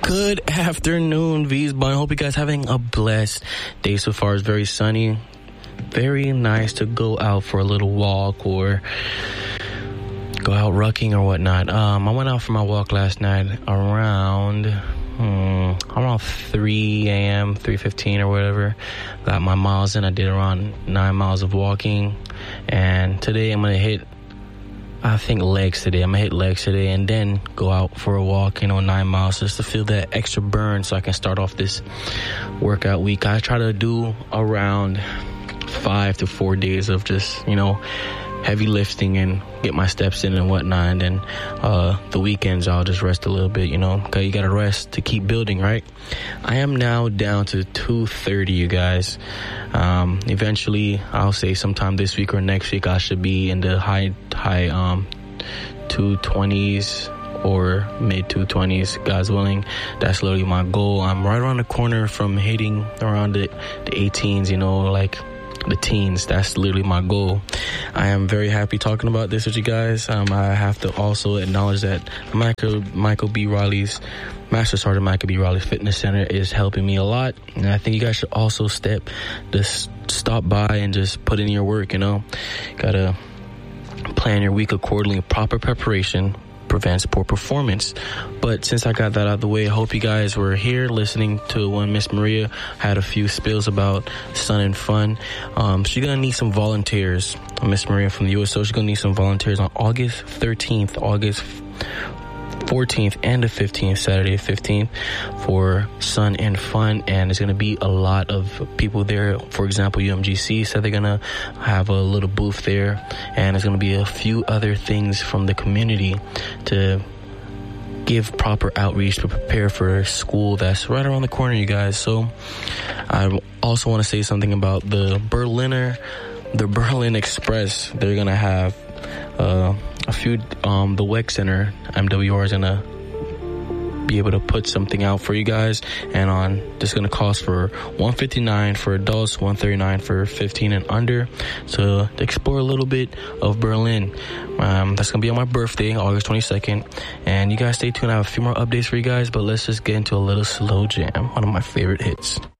Good afternoon, V's Bun. I hope you guys having a blessed day so far. It's very sunny. Very nice to go out for a little walk or go out rucking or whatnot. I went out for my walk last night around 3 a.m., 3:15 or whatever. Got my miles in. I did around 9 miles of walking. And today I'm going to hit legs today. I'm going to hit legs today and then go out for a walk, 9 miles just to feel that extra burn so I can start off this workout week. I try to do around 5 to 4 days of just, heavy lifting and get my steps in and whatnot. And then the weekends, I'll just rest a little bit, because you got to rest to keep building, right? I am now down to 230, you guys. Eventually, I'll say sometime this week or next week, I should be in the high 220s or mid 220s, God's willing. That's literally my goal. I'm right around the corner from hitting around the 18s, like the teens. That's literally my goal. I am very happy talking about this with you guys. I have to also acknowledge that Michael B. Riley's Master Sergeant Michael B. Riley Fitness Center is helping me a lot, and I think you guys should also stop by and just put in your work. Gotta plan your week accordingly. Proper preparation prevents poor performance. But since I got that out of the way, I hope you guys were here listening to when Miss Maria had a few spills about sun and fun. She's gonna need some volunteers. Miss Maria from the USO, she's gonna need some volunteers on August 13th, August 14th, and the 15th, Saturday 15th, for Sun and Fun. And there's going to be a lot of people there. For example, UMGC said they're going to have a little booth there, and there's going to be a few other things from the community to give proper outreach to prepare for school that's right around the corner, you guys. So I also want to say something about the Berlin Express. They're going to have a few, the WEC Center, MWR, is going to be able to put something out for you guys. And this is going to cost for $159 for adults, $139 for 15 and under, to explore a little bit of Berlin. That's going to be on my birthday, August 22nd. And you guys stay tuned. I have a few more updates for you guys, but let's just get into a little slow jam, one of my favorite hits.